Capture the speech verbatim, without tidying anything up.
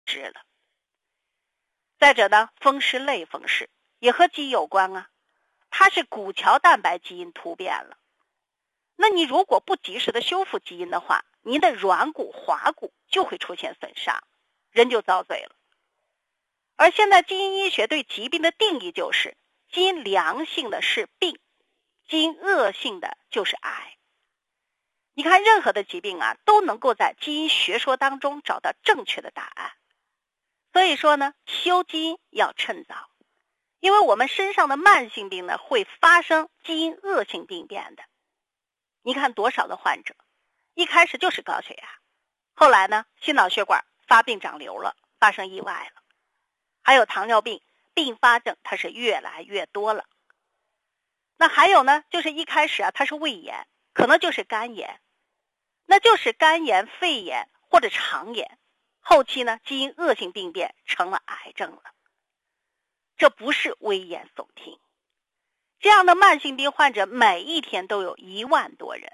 知了。再者呢，风湿类风湿也和基因有关啊，它是骨桥蛋白基因突变了。那你如果不及时的修复基因的话，您的软骨、滑骨就会出现损伤，人就遭罪了。而现在基因医学对疾病的定义就是，基因良性的是病，基因恶性的就是癌。你看任何的疾病啊，都能够在基因学说当中找到正确的答案。所以说呢，修基因要趁早，因为我们身上的慢性病呢，会发生基因恶性病变的。你看多少的患者，一开始就是高血压，后来呢，心脑血管发病长瘤了，发生意外了。还有糖尿病并发症，它是越来越多了。那还有呢，就是一开始啊，它是胃炎，可能就是肝炎，那就是肝炎、肺炎或者肠炎，后期呢，基因恶性病变成了癌症了。这不是危言耸听，这样的慢性病患者每一天都有一万多人。